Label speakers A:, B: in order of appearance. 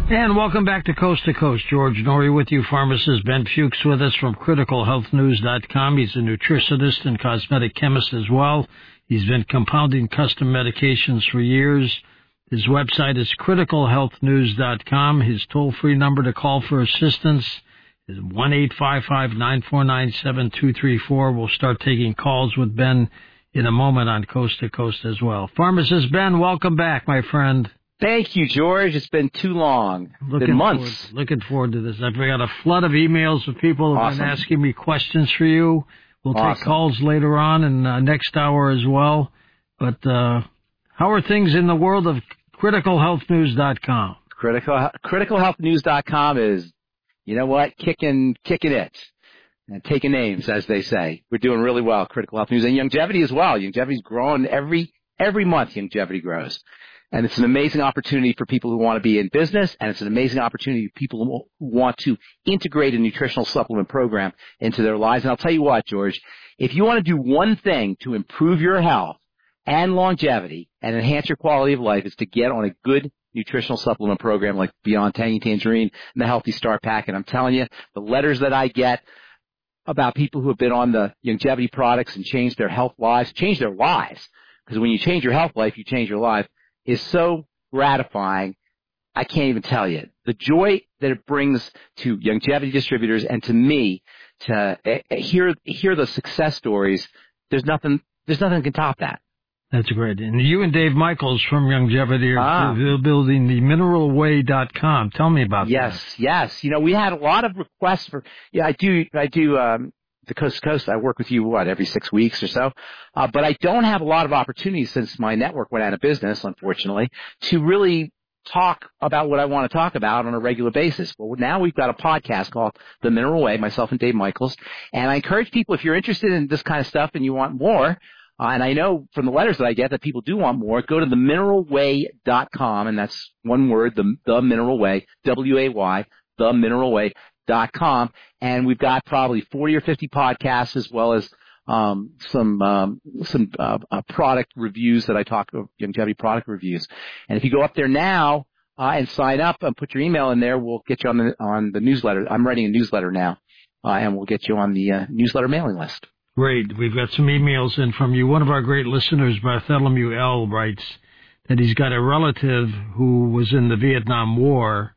A: And welcome back to Coast. George Norrie with you. Pharmacist Ben Fuchs with us from CriticalHealthNews.com. He's a nutritionist and cosmetic chemist as well. He's been compounding custom medications for years. His website is CriticalHealthNews.com. His toll-free number to call for assistance is 1-855-949-7234. We'll start taking calls with Ben in a moment on Coast to Coast as well. Pharmacist Ben, welcome back, my friend.
B: Thank you, George. It's been too long. It's been months.
A: Looking forward to this. I've got a flood of emails of people who have been asking me questions for you. We'll take calls later on and next hour as well. But how are things in the world of CriticalHealthNews.com?
B: CriticalHealthNews.com is, you know what, kicking it. And taking names, as they say. We're doing really well, Critical Health News. And Longevity as well. Longevity's growing every month. Longevity grows. And it's an amazing opportunity for people who want to be in business, and it's an amazing opportunity for people who want to integrate a nutritional supplement program into their lives. And I'll tell you what, George, if you want to do one thing to improve your health and longevity and enhance your quality of life, is to get on a good nutritional supplement program like Beyond Tangy Tangerine and the Healthy Start Pack. And I'm telling you, the letters that I get about people who have been on the longevity products and changed their health lives, because when you change your health life, you change your life, is so gratifying. I can't even tell you. The joy that it brings to longevity distributors and to me to hear the success stories, there's nothing can top that.
A: That's great. And you and Dave Michaels from Longevity are building the MineralWay.com. Tell me about that.
B: Yes. You know, we had a lot of requests for, I do the Coast to Coast. I work with you, every 6 weeks or so. But I don't have a lot of opportunities since my network went out of business, unfortunately, to really talk about what I want to talk about on a regular basis. Well, now we've got a podcast called The Mineral Way, myself and Dave Michaels. And I encourage people, if you're interested in this kind of stuff and you want more, and I know from the letters that I get that people do want more, go to themineralway.com, and that's one word, the Mineral Way, W-A-Y, themineralway.com. And we've got probably 40 or 50 podcasts as well as some product reviews that I talk about, longevity product reviews. And if you go up there now and sign up and put your email in there, we'll get you on the newsletter. I'm writing a newsletter now, and we'll get you on the newsletter mailing list.
A: Great. We've got some emails in from you. One of our great listeners, Bartholomew L., writes that he's got a relative who was in the Vietnam War,